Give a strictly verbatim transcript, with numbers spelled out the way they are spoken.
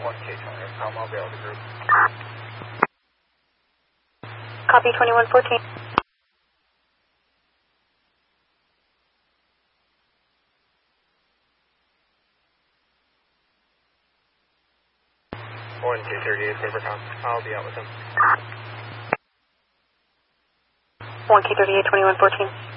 one K twenty, Palm, I'll be able to group. Copy twenty-one fourteen. one K thirty-eight, Rivercom, I'll be out with him. one K thirty-eight, twenty-one fourteen.